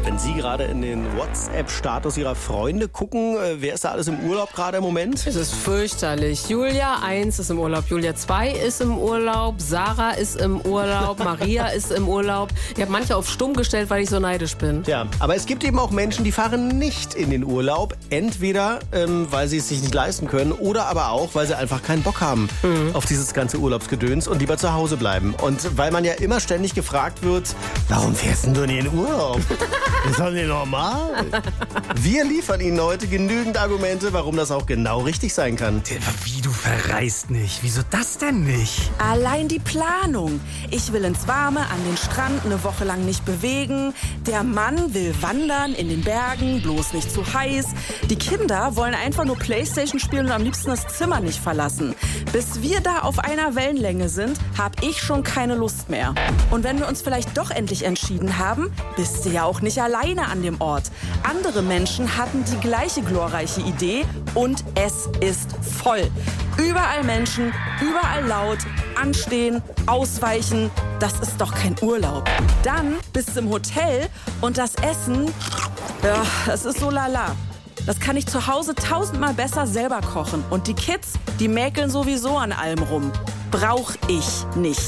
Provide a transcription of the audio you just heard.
Wenn Sie gerade in den WhatsApp-Status Ihrer Freunde gucken, wer ist da alles im Urlaub gerade im Moment? Es ist fürchterlich. Julia 1 ist im Urlaub, Julia 2 ist im Urlaub, Sarah ist im Urlaub, Maria ist im Urlaub. Ich habe manche auf stumm gestellt, weil ich so neidisch bin. Ja, aber es gibt eben auch Menschen, die fahren nicht in den Urlaub. Entweder, weil sie es sich nicht leisten können oder aber auch, weil sie einfach keinen Bock haben auf dieses ganze Urlaubsgedöns und lieber zu Hause bleiben. Und weil man ja immer ständig gefragt wird, warum fährst denn du in den Urlaub? Ist doch nicht normal. Wir liefern Ihnen heute genügend Argumente, warum das auch genau richtig sein kann. Wie, du verreist nicht? Wieso das denn nicht? Allein die Planung. Ich will ins Warme, an den Strand, eine Woche lang nicht bewegen. Der Mann will wandern in den Bergen, bloß nicht zu heiß. Die Kinder wollen einfach nur Playstation spielen und am liebsten das Zimmer nicht verlassen. Bis wir da auf einer Wellenlänge sind, habe ich schon keine Lust mehr. Und wenn wir uns vielleicht doch endlich entschieden haben, bist du ja auch nicht alleine an dem Ort. Andere Menschen hatten die gleiche glorreiche Idee und es ist voll. Überall Menschen, überall laut, anstehen, ausweichen. Das ist doch kein Urlaub. Dann bist du im Hotel und das Essen, ja, das ist so lala. Das kann ich zu Hause 1000-mal besser selber kochen. Und die Kids, die mäkeln sowieso an allem rum. Brauch ich nicht.